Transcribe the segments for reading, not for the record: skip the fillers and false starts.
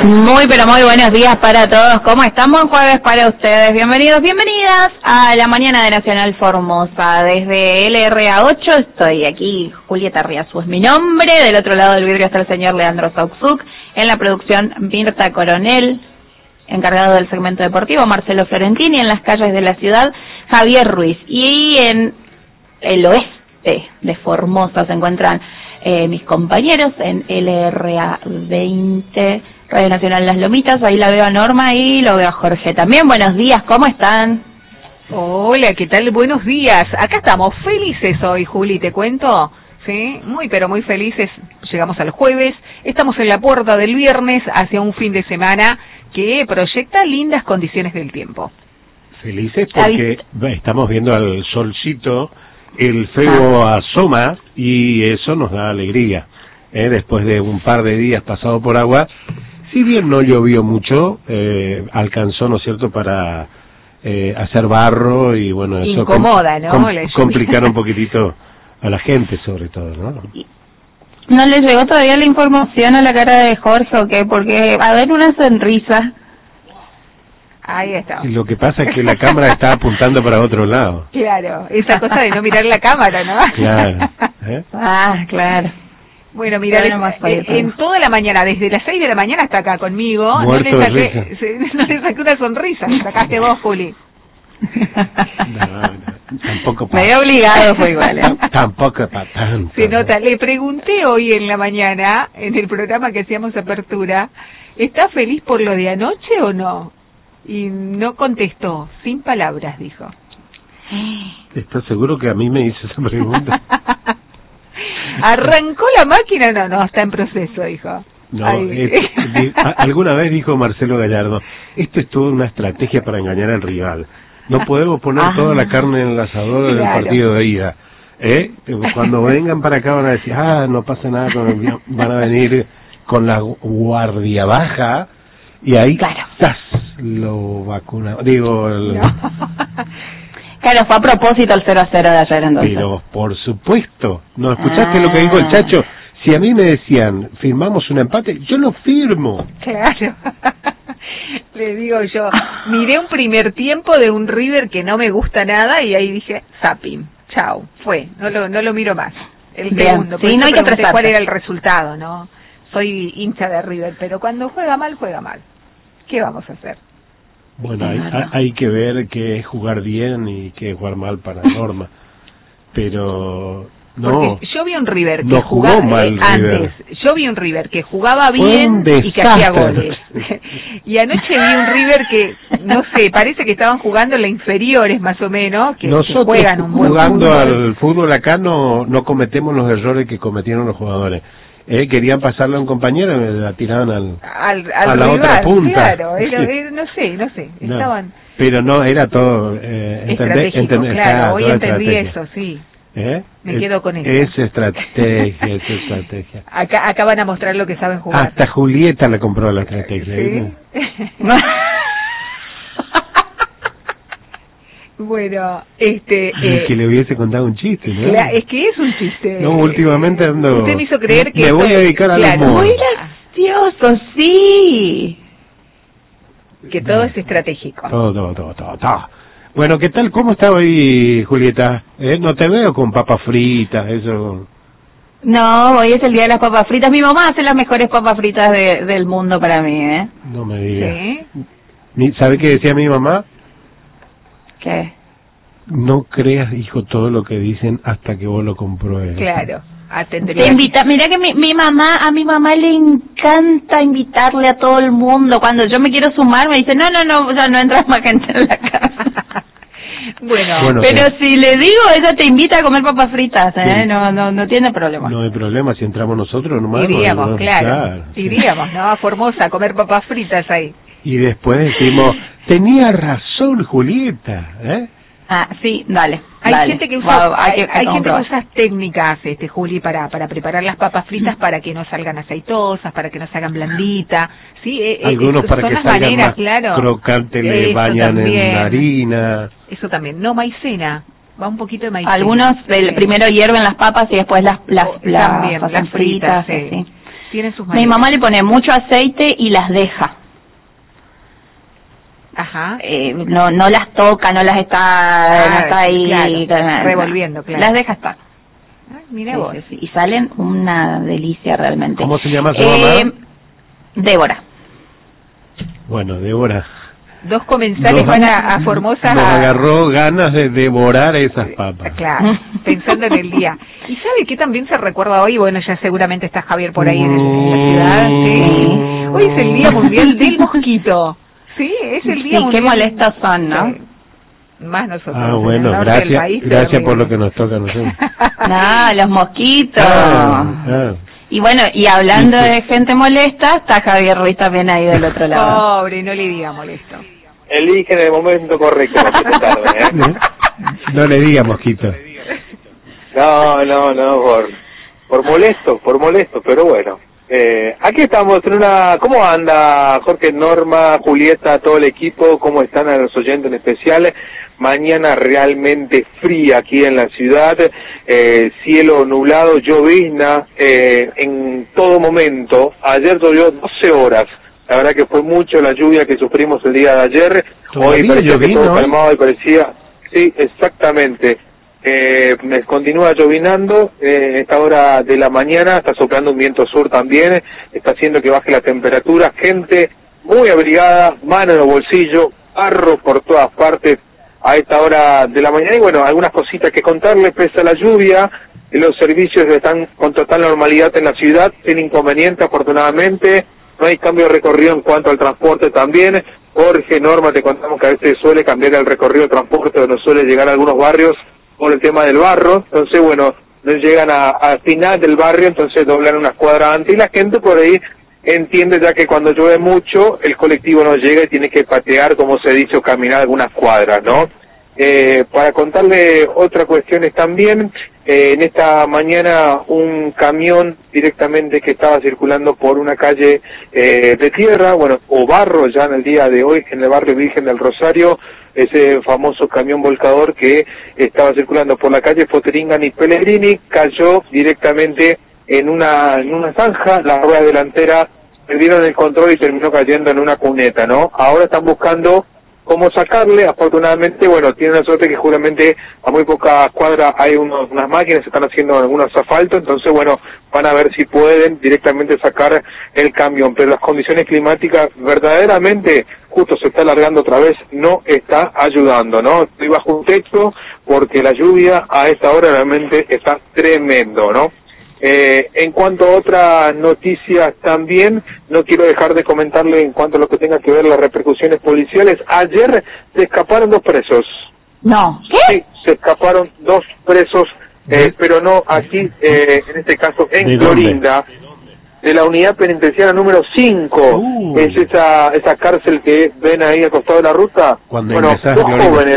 Muy, pero muy buenos días para todos. ¿Cómo estamos? Jueves para ustedes. Bienvenidos, bienvenidas a la mañana de Nacional Formosa. Desde LRA8 estoy aquí, Julieta Riazu es mi nombre. Del otro lado del vidrio está el señor Leandro Sauczuk. En la producción, Mirta Coronel. Encargado del segmento deportivo, Marcelo Fiorentini. En las calles de la ciudad, Javier Ruiz. Y en el oeste de Formosa se encuentran mis compañeros en LRA20, Radio Nacional Las Lomitas. Ahí la veo a Norma y lo veo a Jorge también. Buenos días, ¿cómo están? Hola, ¿qué tal? Buenos días. Acá estamos felices hoy, Juli, ¿te cuento? Sí, muy pero muy felices. Llegamos al jueves, estamos en la puerta del viernes hacia un fin de semana que proyecta lindas condiciones del tiempo. Felices porque estamos viendo al solcito, el fuego asoma y eso nos da alegría. Después de un par de días pasado por agua, si bien no llovió mucho, alcanzó, ¿no es cierto?, para hacer barro y bueno, eso incomoda, ¿no? Complicar un poquitito a la gente sobre todo, ¿no? ¿No le llegó todavía la información a la cara de Jorge o qué? Porque a ver una sonrisa. Ahí está. Lo que pasa es que la cámara está apuntando para otro lado. Claro, esa cosa de no mirar la cámara, ¿no? Claro. Ah, claro. Bueno, mira, en toda la mañana, desde las 6 de la mañana hasta acá conmigo, no le saqué una sonrisa, me sacaste vos, Juli. No, tampoco para... Medio obligado fue igual, Tampoco para tanto. Se nota, le pregunté hoy en la mañana, en el programa que hacíamos apertura, ¿está feliz por lo de anoche o no? Y no contestó, sin palabras, dijo. ¿Estás seguro que a mí me hizo esa pregunta? ¿Arrancó la máquina? No, está en proceso, dijo. No, alguna vez dijo Marcelo Gallardo, esto es toda una estrategia para engañar al rival. No podemos poner toda la carne en el asador del partido de ida. Cuando vengan para acá van a decir, no pasa nada, van a venir con la guardia baja y ahí lo vacuna. Digo, Claro, fue a propósito el 0-0 de ayer entonces. Pero por supuesto, ¿no escuchaste lo que dijo el Chacho? Si a mí me decían, firmamos un empate, yo lo firmo. Claro. Le digo yo, miré un primer tiempo de un River que no me gusta nada y ahí dije, zapping, chao, fue, no lo miro más. El segundo, sí, no hay que pregunté cuál era el resultado, ¿no? Soy hincha de River, pero cuando juega mal, juega mal. ¿Qué vamos a hacer? Bueno, hay que ver qué es jugar bien y qué es jugar mal para Norma. Pero no. Porque yo vi un River que no jugaba mal antes. Yo vi un River que jugaba bien y que hacía goles. Y anoche vi un River que, no sé, parece que estaban jugando en las inferiores más o menos, que juegan un buen jugando fútbol. Al fútbol acá no cometemos los errores que cometieron los jugadores. Querían pasarle a un compañero y la tiraban a la rival, otra punta. Claro, no sé. No, Estaban... Pero no, era todo... estratégico, claro, hoy entendí eso, sí. Me quedo con eso. Es estrategia. Acá van a mostrar lo que saben jugar. Hasta Julieta le compró la estrategia. ¿Sí? Bueno, que le hubiese contado un chiste, ¿no? Es que es un chiste. No, últimamente ando... Usted me hizo creer que... Me voy a dedicar al humor. Muy gracioso, sí. Que todo es estratégico. Todo. Bueno, ¿qué tal? ¿Cómo está hoy, Julieta? No te veo con papas fritas, eso... No, hoy es el día de las papas fritas. Mi mamá hace las mejores papas fritas del mundo para mí, No me digas. ¿Sí? ¿Sabe qué decía mi mamá? ¿Qué? No creas, hijo, todo lo que dicen hasta que vos lo compruebes. Claro, Mira que a mi mamá le encanta invitarle a todo el mundo. Cuando yo me quiero sumar me dice, no, ya no entras más gente en la casa. Bueno, pero si le digo, ella te invita a comer papas fritas, sí. No tiene problema. No hay problema, si entramos nosotros nomás. Iríamos, claro. Iríamos, ¿no? A Formosa a comer papas fritas ahí. Y después decimos, tenía razón Julieta, sí, dale. Hay gente que usa, hay gente que usa técnicas, Juli, para preparar las papas fritas para que no salgan aceitosas, para que no salgan blanditas, ¿sí? Algunos para que salgan más crocantes le bañan también, en harina. Eso también, no maicena, va un poquito de maicena. Algunos primero hierven las papas y después las fritas, sí. Tiene sus Mi mamá le pone mucho aceite y las deja. Ajá. No las toca, no las está ahí claro, revolviendo, claro. Las deja estar. Mira vos. Sí. Y salen una delicia realmente. ¿Cómo se llama su mamá? Débora. Bueno, Débora. Dos comensales van a Formosa. Nos agarró ganas de devorar esas papas. Claro, pensando en el día. ¿Y sabe qué también se recuerda hoy? Bueno, ya seguramente está Javier por ahí en la ciudad. Sí. Hoy es el Día Mundial del Mosquito. Sí, es el Día Mundial. Qué molestos son, ¿no? Sí. Más nosotros. Ah, bueno, gracias por lo que nos toca a nosotros. No, los mosquitos. Y bueno, y hablando de gente molesta, está Javier Ruiz también ahí del otro lado. Pobre, no le diga molesto. Elige en el momento correcto. No le diga mosquito. No, por molesto, pero bueno. Aquí estamos en una... ¿Cómo anda Jorge, Norma, Julieta, todo el equipo? ¿Cómo están a los oyentes en especial? Mañana realmente fría aquí en la ciudad, cielo nublado, llovizna en todo momento. Ayer llovió 12 horas, la verdad que fue mucho la lluvia que sufrimos el día de ayer. Hoy parecía que todo calmado y parecía... Sí, exactamente. Continúa llovinando, esta hora de la mañana está soplando un viento sur también, está haciendo que baje la temperatura, gente muy abrigada, mano en los bolsillos, barro por todas partes a esta hora de la mañana. Y bueno, algunas cositas que contarles, pese a la lluvia, los servicios están con total normalidad en la ciudad, sin inconveniente afortunadamente, no hay cambio de recorrido en cuanto al transporte también. Jorge, Norma, te contamos que a veces suele cambiar el recorrido de transporte, o no suele llegar a algunos barrios por el tema del barro, entonces bueno, no llegan al final del barrio, entonces doblan unas cuadras antes y la gente por ahí entiende ya que cuando llueve mucho el colectivo no llega y tiene que patear, como se dice, o caminar algunas cuadras, ¿no? Para contarle otras cuestiones también, en esta mañana un camión directamente que estaba circulando por una calle de tierra, bueno, o barro ya en el día de hoy, en el barrio Virgen del Rosario, ese famoso camión volcador que estaba circulando por la calle Foteringán y Pellegrini, cayó directamente en una zanja, la rueda delantera perdieron el control y terminó cayendo en una cuneta, ¿no? Ahora están buscando cómo sacarle, afortunadamente, bueno, tienen la suerte que justamente a muy pocas cuadras hay unas máquinas que están haciendo algunos asfaltos, entonces bueno, van a ver si pueden directamente sacar el camión, pero las condiciones climáticas verdaderamente, justo se está alargando otra vez, no está ayudando, ¿no? Estoy bajo un techo porque la lluvia a esta hora realmente está tremendo, ¿no? En cuanto a otras noticias también, no quiero dejar de comentarle en cuanto a lo que tenga que ver las repercusiones policiales. Ayer se escaparon 2 presos. No, ¿qué? Sí, se escaparon 2 presos, pero no aquí, en este caso en Clorinda, de la unidad penitenciaria número 5. Es esa cárcel que ven ahí al costado de la ruta. Cuando bueno, 2 jóvenes.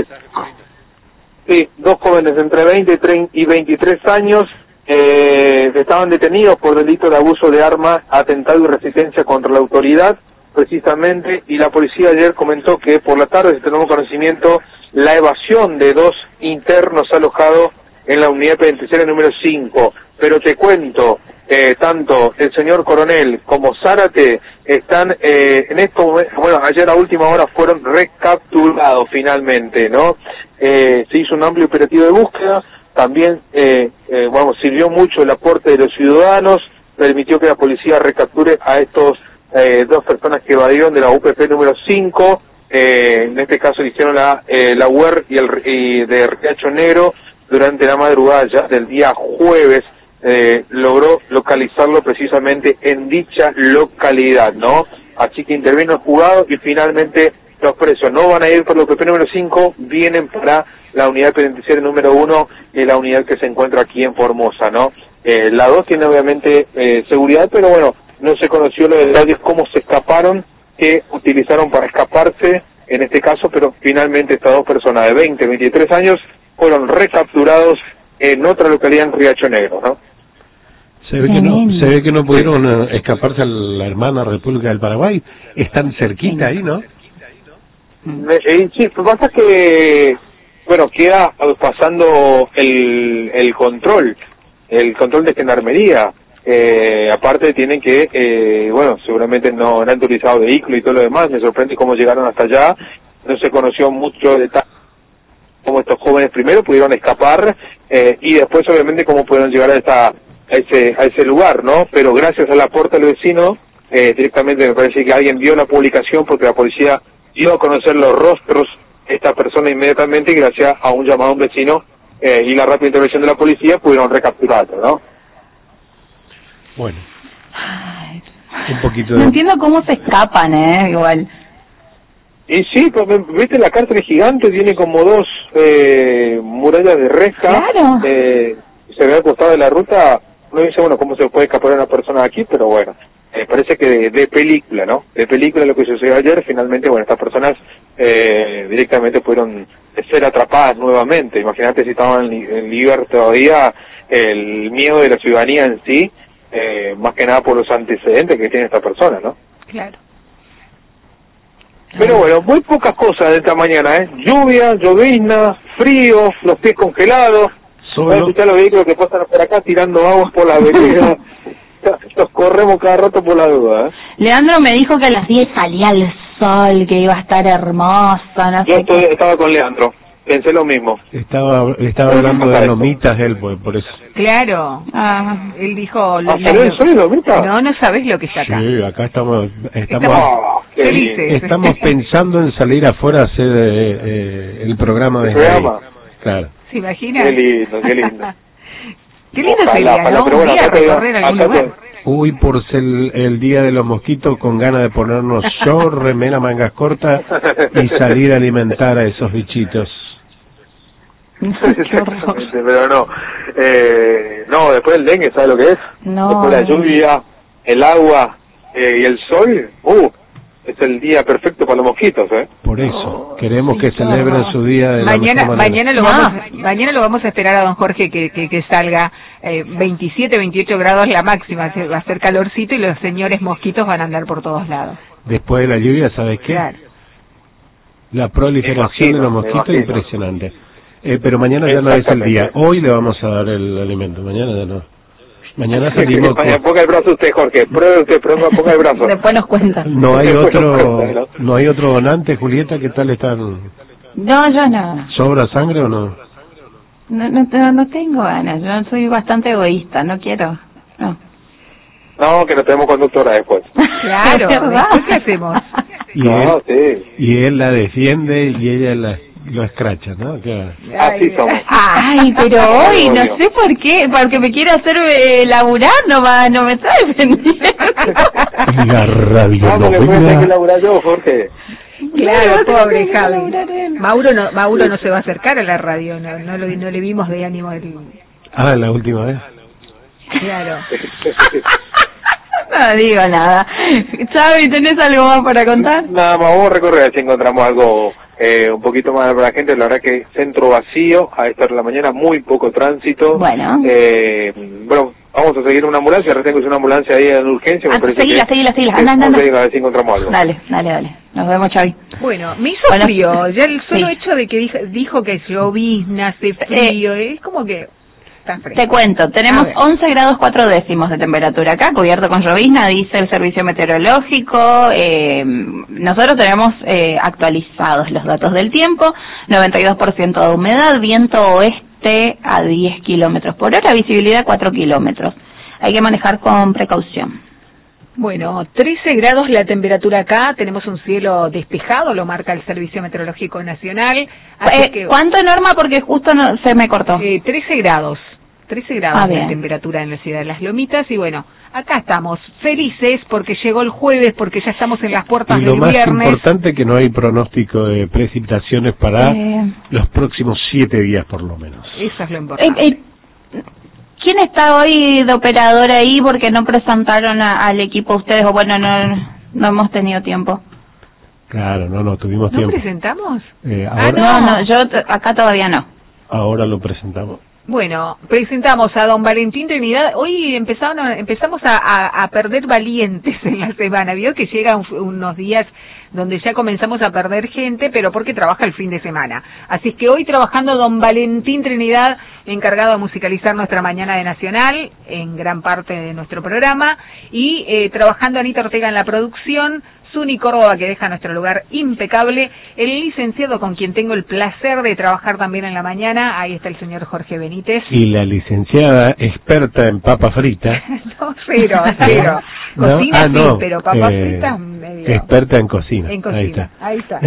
Sí, 2 jóvenes entre 20 y 23 años. Estaban detenidos por delito de abuso de arma, atentado y resistencia contra la autoridad, precisamente, y la policía ayer comentó que por la tarde se tomó conocimiento la evasión de 2 internos alojados en la unidad penitenciaria número 5. Pero te cuento, tanto el señor coronel como Zárate están en estos momentos, bueno, ayer a última hora fueron recapturados finalmente, ¿no? Se hizo un amplio operativo de búsqueda. También, sirvió mucho el aporte de los ciudadanos, permitió que la policía recapture a estos 2 personas que evadieron de la UPP número 5, en este caso hicieron la UER y de Riacho Negro durante la madrugada ya del día jueves, logró localizarlo precisamente en dicha localidad, ¿no? Así que intervino el juzgado y finalmente los presos no van a ir por la UPP número 5, vienen para la unidad penitenciaria número 1, la unidad que se encuentra aquí en Formosa, ¿no? La 2 tiene obviamente seguridad, pero bueno, no se conoció los detalles cómo se escaparon, qué utilizaron para escaparse en este caso, pero finalmente estas 2 personas de 20, 23 años fueron recapturados en otra localidad en Riacho Negro, ¿no? Se ve que no pudieron escaparse a la hermana República del Paraguay, están cerquita ahí, ¿no? Sí, lo que pasa es que, bueno, queda pasando el control de gendarmería. aparte tienen que, bueno, seguramente no han utilizado vehículos y todo lo demás. Me sorprende cómo llegaron hasta allá. No se conoció mucho detalle cómo estos jóvenes primero pudieron escapar y después obviamente cómo pudieron llegar a ese lugar, ¿no? Pero gracias al aporte del vecino, directamente me parece que alguien vio la publicación porque la policía dio a conocer los rostros de esta persona inmediatamente y gracias a un llamado a un vecino y la rápida intervención de la policía pudieron recapturarlo, ¿no? Bueno, un poquito No entiendo cómo se escapan, igual. Y sí, pues, viste, la cárcel gigante tiene como 2 murallas de reja. Claro. Se ve al costado de la ruta. Uno dice, bueno, ¿cómo se puede escapar una persona aquí? Pero bueno, parece que de película, ¿no? De película lo que sucedió ayer. Finalmente, bueno, estas personas directamente pudieron ser atrapadas nuevamente. Imagínate si estaban en libertad todavía, el miedo de la ciudadanía en sí, más que nada por los antecedentes que tiene esta persona, ¿no? Claro. Pero bueno, muy pocas cosas de esta mañana, lluvia, llovizna, frío, los pies congelados. Voy a escuchar los vehículos que pasan por acá tirando agua por la vereda. Nos corremos cada rato por la duda. Leandro me dijo que a las 10 salía el sol, que iba a estar hermoso, no sé. Yo estaba con Leandro, pensé lo mismo. Estaba hablando de lomitas él, por eso. Claro. Él dijo... ¿Salió el sol y lomitas? No sabés lo que está acá. Sí, acá estamos felices. Estamos pensando en salir afuera a hacer el programa de Claro. ¿Se imagina? Qué lindo. Qué lindo sería, ¿no? Pero bueno, recorrer algún lugar. Uy, por ser el día de los mosquitos, con ganas de ponernos short, remera, mangas cortas y salir a alimentar a esos bichitos. Exactamente, pero no, después del dengue, ¿sabes lo que es? No. Después la lluvia, el agua y el sol, es el día perfecto para los mosquitos, Por eso, queremos que celebren su día de mañana lo vamos a esperar a don Jorge que salga 27, 28 grados la máxima, va a ser calorcito y los señores mosquitos van a andar por todos lados. Después de la lluvia, ¿sabes qué? Claro. La proliferación de los mosquitos es impresionante. Pero mañana ya no es el día. Hoy le vamos a dar el alimento, mañana ya no. Mañana salimos Ponga el brazo usted, Jorge, pruebe usted, ponga el brazo. Después nos cuenta. No hay otro donante, Julieta, ¿qué tal están? No, yo no. ¿Sobra sangre o no? No tengo ganas, yo soy bastante egoísta, no quiero. No, que no tenemos conductora después. Claro, ¿después qué hacemos? Y él la defiende y ella lo escracha, ¿no? Claro. Así somos. Ay, pero hoy no sé por qué, porque me quiere hacer laburar, no me está defendiendo. La radio no puede que laburar yo, Jorge. Claro, pobre Javi. Mauro no se va a acercar a la radio, no le vimos de ánimo la última vez. Claro. No digo nada. Xavi, ¿tenés algo más para contar? Nada más, vamos a recorrer si encontramos algo un poquito más para la gente. La verdad que centro vacío a esta hora de la mañana, muy poco tránsito. Bueno, vamos a seguir una ambulancia. Ahora tengo una ambulancia ahí en urgencia. Seguila. Anda. A ver si encontramos algo. Dale. Nos vemos, Xavi. Bueno, me hizo frío. Ya el solo hecho de que dijo que llovizna, hace frío, es como que... Te cuento, tenemos 11 grados 4 décimos de temperatura acá, cubierto con llovizna, dice el servicio meteorológico. Nosotros tenemos actualizados los datos del tiempo, 92% de humedad, viento oeste a 10 kilómetros por hora, visibilidad 4 kilómetros. Hay que manejar con precaución. Bueno, 13 grados la temperatura acá, tenemos un cielo despejado, lo marca el Servicio Meteorológico Nacional. Así que, ¿cuánto, Norma? Porque justo se me cortó. 13 grados la temperatura en la ciudad de Las Lomitas, y bueno, acá estamos felices porque llegó el jueves, porque ya estamos en las puertas del viernes. Y lo más importante que no hay pronóstico de precipitaciones para los próximos 7 días por lo menos. Eso es lo importante. ¿Quién está hoy de operador ahí? Porque no presentaron al equipo ustedes, o bueno, no hemos tenido tiempo. Claro, no tuvimos tiempo. ¿No presentamos? Ahora, no, yo acá todavía no. Ahora lo presentamos. Bueno, presentamos a don Valentín Trinidad. Hoy empezamos a perder valientes en la semana. Vio que llegan unos días donde ya comenzamos a perder gente, pero porque trabaja el fin de semana. Así es que hoy trabajando don Valentín Trinidad, encargado de musicalizar nuestra mañana de Nacional, en gran parte de nuestro programa, y trabajando Anita Ortega en la producción, Zuni Córdoba, que deja nuestro lugar impecable, el licenciado con quien tengo el placer de trabajar también en la mañana, ahí está el señor Jorge Benítez. Y la licenciada experta en papa frita. No, cero. Cocina sí, pero papa frita medio. Experta en cocina. Ahí está.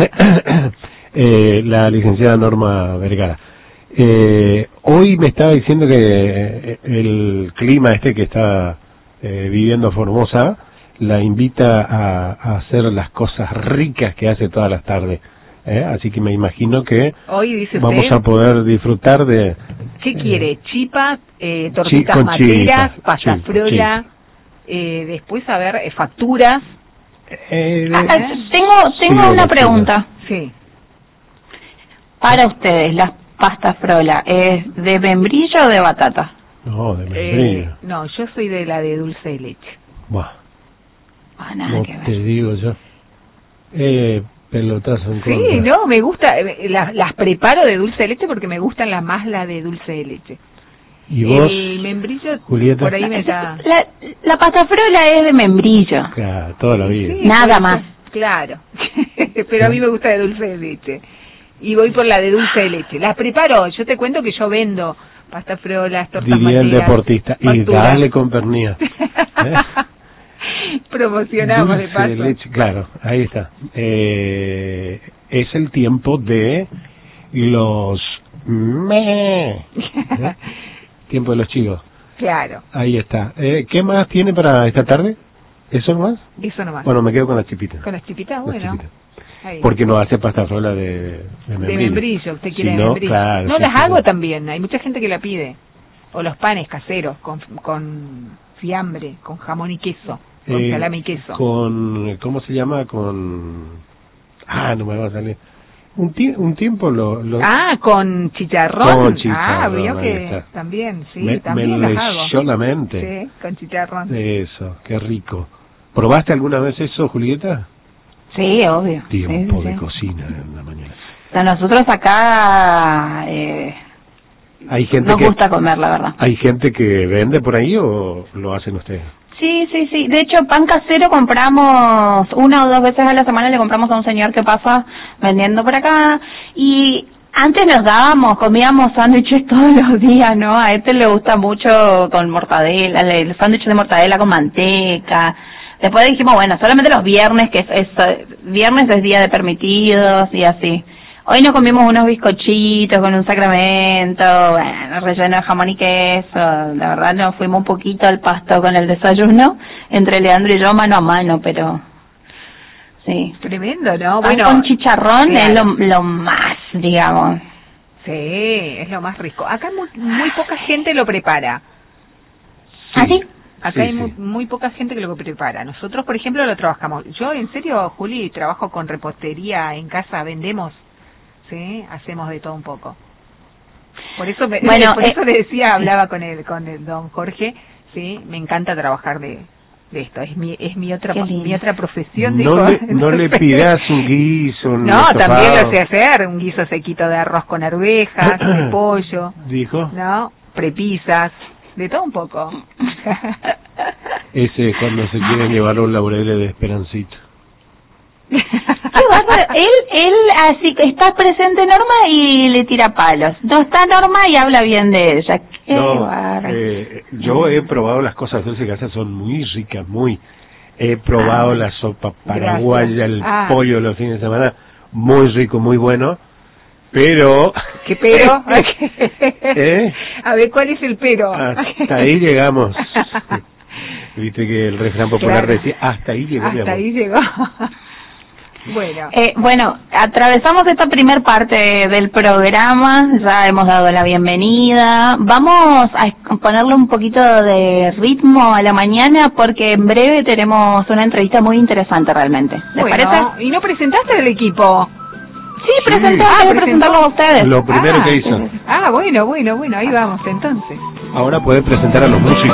La licenciada Norma Vergara. Hoy me estaba diciendo que el clima que está viviendo Formosa la invita a hacer las cosas ricas que hace todas las tardes. Así que me imagino que hoy dice vamos a poder disfrutar de... ¿Qué quiere? Chipa, tortitas materas, pasta frola, después, a ver, facturas. Tengo una pregunta. Sí. Para ustedes, las pastas frola, ¿es de membrillo o de batata? No, de membrillo. No, yo soy de la de dulce de leche. Buah. Nada no que ver. Te digo yo. Pelotazo en contra. Sí, no, me gusta, las preparo de dulce de leche porque me gustan la de dulce de leche. ¿Y vos, el membrillo, Julieta? por ahí me está... La pasta frola es de membrillo. Claro, toda la vida. Sí, nada más. Claro, pero a mí me gusta de dulce de leche. Y voy por la de dulce de leche. Las preparo, yo te cuento que yo vendo pasta frola, tortas diría materas, el deportista, facturas. Y dale con pernilla. Promocionamos dulce de paso. De leche, claro, ahí está. Es el tiempo de los... Tiempo de los chicos. Claro. Ahí está. ¿Qué más tiene para esta tarde? ¿Eso nomás? Eso nomás. Bueno, me quedo con las chipitas. Con las chipitas, bueno. Ahí. Porque no hace pasta frola de membrillo. De membrillo, usted quiere si de no, membrillo. Claro, no, sí, las sí, hago también, hay mucha gente que la pide. O los panes caseros, con fiambre, con jamón y queso, con salame y queso. Con, ¿cómo se llama? No me va a salir. Un tiempo con chicharrón. Con chicharrón, vio que también, sí, me también las hago. leyó la mente. Sí, con chicharrón. Eso, qué rico. ¿Probaste alguna vez eso, Julieta? Sí, obvio. Tiempo sí. de cocina en la mañana. O sea, nosotros acá hay gente nos gusta comer, la verdad. ¿Hay gente que vende por ahí o lo hacen ustedes? Sí. De hecho, pan casero compramos 1 o 2 veces a la semana, le compramos a un señor que pasa vendiendo por acá. Y antes comíamos sándwiches todos los días, ¿no? A le gusta mucho con mortadela, el sándwich de mortadela con manteca. Después dijimos, bueno, solamente los viernes, viernes es día de permitidos y así. Hoy nos comimos unos bizcochitos con un sacramento, bueno, relleno de jamón y queso. La verdad nos fuimos un poquito al pasto con el desayuno, entre Leandro y yo mano a mano, pero sí. Tremendo, ¿no? Bueno, con chicharrón claro. Es lo más, digamos. Sí, es lo más rico. Acá muy poca gente lo prepara. ¿Ah, sí? Acá hay muy poca gente que lo prepara. Nosotros, por ejemplo, lo trabajamos. Yo, en serio, Juli, trabajo con repostería en casa, vendemos, ¿sí? Hacemos de todo un poco. Por eso le decía, hablaba con el don Jorge, ¿sí? Me encanta trabajar de esto. Es mi otra profesión. No le pidas un guiso, No, también lo sé hacer. Un guiso sequito de arroz con arvejas, de pollo. ¿Dijo? ¿No? Prepisas. De todo un poco. Ese es cuando se quiere llevar un laurel de Esperancito. ¿Qué pasa? Él así que está presente Norma y le tira palos. No está Norma y habla bien de ella. Yo he probado las cosas dulces que hacen, son muy ricas, He probado la sopa paraguaya, el pollo los fines de semana, muy rico, muy bueno. Pero... ¿Qué pero? A ver, ¿cuál es el pero? Hasta ahí llegamos. Viste que el refrán popular decía, hasta ahí llegó. Hasta ahí llegó. Bueno, atravesamos esta primer parte del programa, ya hemos dado la bienvenida. Vamos a ponerle un poquito de ritmo a la mañana porque en breve tenemos una entrevista muy interesante realmente. ¿Les parece? ¿Y no presentaste al equipo? Sí, presentarlos a ustedes. Lo primero que hizo. Bueno, ahí vamos entonces. Ahora podés presentar a los músicos.